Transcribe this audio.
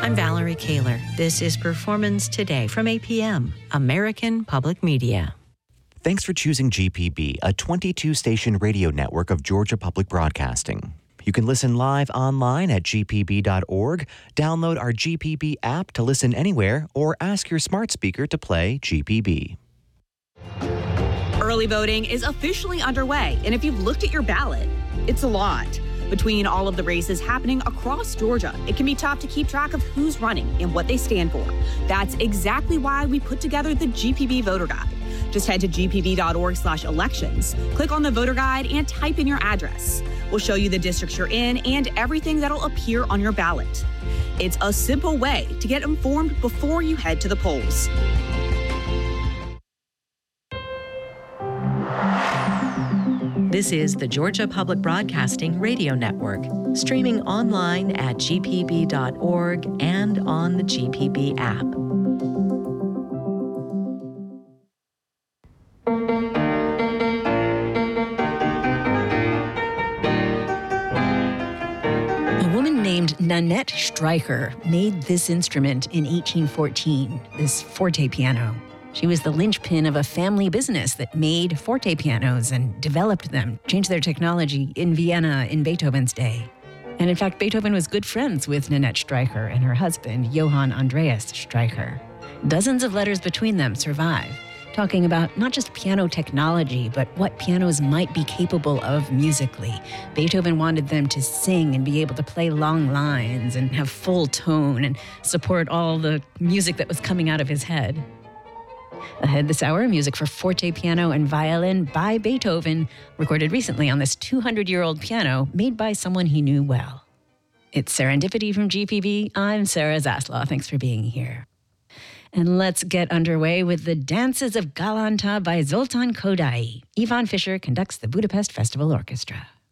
I'm Valerie Kaler. This is Performance Today from APM, American Public Media. Thanks for choosing GPB, a 22-station radio network of Georgia Public Broadcasting. You can listen live online at gpb.org, download our GPB app to listen anywhere, or ask your smart speaker to play GPB. Early voting is officially underway, and if you've looked at your ballot, it's a lot. Between all of the races happening across Georgia, it can be tough to keep track of who's running and what they stand for. That's exactly why we put together the GPB Voter Guide. Just head to gpb.org/elections, click on the voter guide, and type in your address. We'll show you the districts you're in and everything that'll appear on your ballot. It's a simple way to get informed before you head to the polls. This is the Georgia Public Broadcasting Radio Network, streaming online at gpb.org and on the GPB app. Nanette Streicher made this instrument in 1814, this forte piano. She was the linchpin of a family business that made forte pianos and developed them, changed their technology in Vienna in Beethoven's day. And in fact, Beethoven was good friends with Nanette Streicher and her husband, Johann Andreas Streicher. Dozens of letters between them survive, talking about not just piano technology, but what pianos might be capable of musically. Beethoven wanted them to sing and be able to play long lines and have full tone and support all the music that was coming out of his head. Ahead this hour, music for forte piano and violin by Beethoven, recorded recently on this 200-year-old piano made by someone he knew well. It's Serendipity from GPB. I'm Sarah Zaslaw. Thanks for being here. And let's get underway with the Dances of Galanta by Zoltán Kodály. Ivan Fischer conducts the Budapest Festival Orchestra.